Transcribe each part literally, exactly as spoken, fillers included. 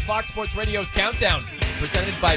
Fox Sports Radio's Countdown, presented by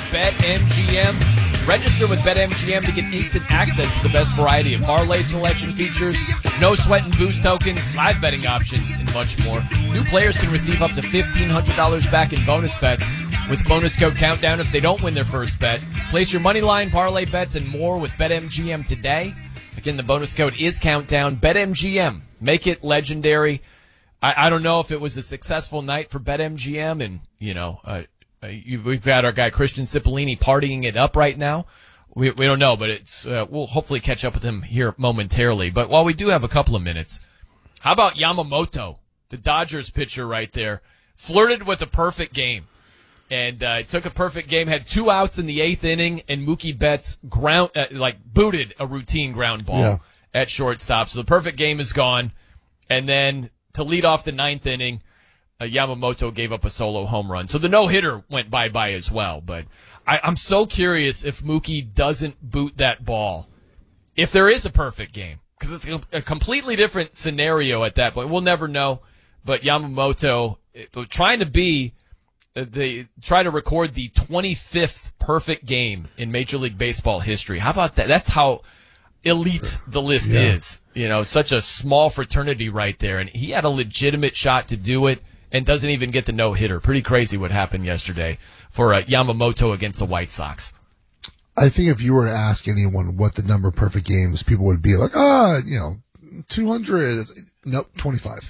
BetMGM. Register with BetMGM to get instant access to the best variety of parlay selection features, no sweat and boost tokens, live betting options, and much more. New players can receive up to fifteen hundred dollars back in bonus bets with bonus code Countdown if they don't win their first bet. Place your money line, parlay bets, and more with BetMGM today. Again, the bonus code is Countdown. BetMGM. Make it legendary. I, I don't know if it was a successful night for BetMGM, and, you know, uh, you, we've got our guy Christian Cipollini partying it up right now. We we don't know, but it's uh, we'll hopefully catch up with him here momentarily. But while we do have a couple of minutes, how about Yamamoto, the Dodgers pitcher right there, flirted with a perfect game. And uh, took a perfect game, had two outs in the eighth inning, and Mookie Betts ground uh, like booted a routine ground ball yeah. at shortstop. So the perfect game is gone. And then to lead off the ninth inning, uh, Yamamoto gave up a solo home run. So the no-hitter went bye-bye as well. But I, I'm so curious if Mookie doesn't boot that ball, if there is a perfect game, because it's a, a completely different scenario at that point. We'll never know. But Yamamoto it, trying to be They try to record the twenty-fifth perfect game in Major League Baseball history. How about that? That's how elite the list yeah. is. You know, such a small fraternity right there. And he had a legitimate shot to do it and doesn't even get the no-hitter. Pretty crazy what happened yesterday for uh, Yamamoto against the White Sox. I think if you were to ask anyone what the number of perfect games, people would be like, ah, you know, two hundred. Nope, twenty-five.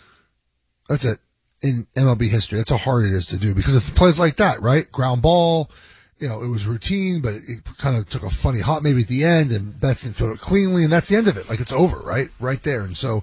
That's it. In M L B history, that's how hard it is to do because of plays like that, right? Ground ball, you know, it was routine, but it, it kind of took a funny hop maybe at the end, and Betts didn't field it cleanly, and that's the end of it. Like, it's over, right? Right there. And so,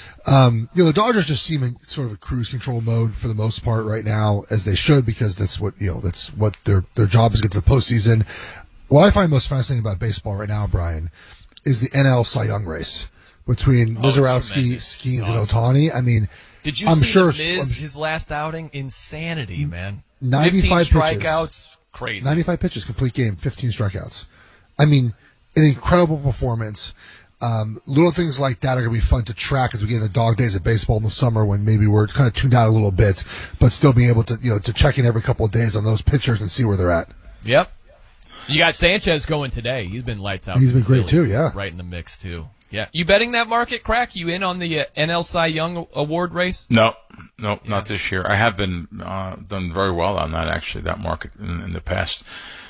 um, you know, the Dodgers just seem in sort of a cruise control mode for the most part right now, as they should, because that's what, you know, that's what their, their job is to get to the postseason. What I find most fascinating about baseball right now, Brian, is the N L Cy Young race between oh, Mizorowski, Skeens, awesome. and Ohtani. I mean, Did you I'm see sure, the Miz, his last outing? Insanity, man. ninety-five fifteen pitches. strikeouts. Crazy. ninety-five pitches, complete game, fifteen strikeouts. I mean, an incredible performance. Um, little things like that are going to be fun to track as we get into dog days of baseball in the summer when maybe we're kind of tuned out a little bit, but still being able to, you know, to check in every couple of days on those pitchers and see where they're at. Yep. You got Sanchez going today. He's been lights out. He's been great Phillies, too, yeah. Right in the mix too. Yeah. You betting that market, Crack? You in on the uh, N L Cy Young Award race? No, no, yeah. not this year. I have been uh, done very well on that, actually, that market in, in the past.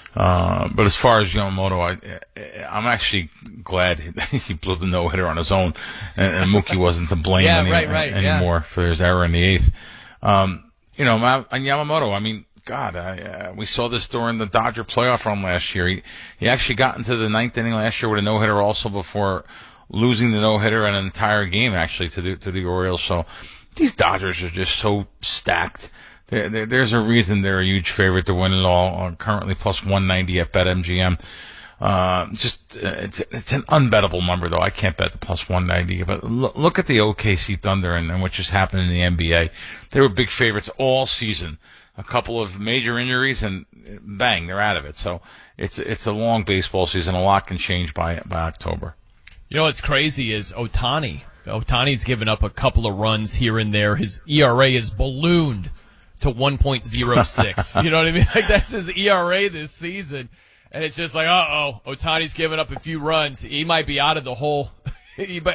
Uh, but as far as Yamamoto, I, I'm actually glad he blew the no-hitter on his own, and, and Mookie wasn't to blame yeah, any, right, right, anymore yeah. for his error in the eighth. Um, you know, on Yamamoto, I mean, God, I, uh, we saw this during the Dodger playoff run last year. He, he actually got into the ninth inning last year with a no-hitter also before losing the no-hitter an entire game, actually, to the, to the Orioles. So these Dodgers are just so stacked. They're, they're, there's a reason they're a huge favorite to win it all, uh, currently plus one ninety at BetMGM. Uh, just, uh, it's, it's an unbettable number, though. I can't bet the plus one ninety. But look, look at the O K C Thunder and, and what just happened in the N B A. They were big favorites all season. A couple of major injuries, and bang, they're out of it. So it's it's a long baseball season. A lot can change by by October. You know what's crazy is Ohtani. Ohtani's given up a couple of runs here and there. His E R A is ballooned to one point oh six. You know what I mean? Like, that's his E R A this season. And it's just like, uh-oh, Ohtani's given up a few runs. He might be out of the whole –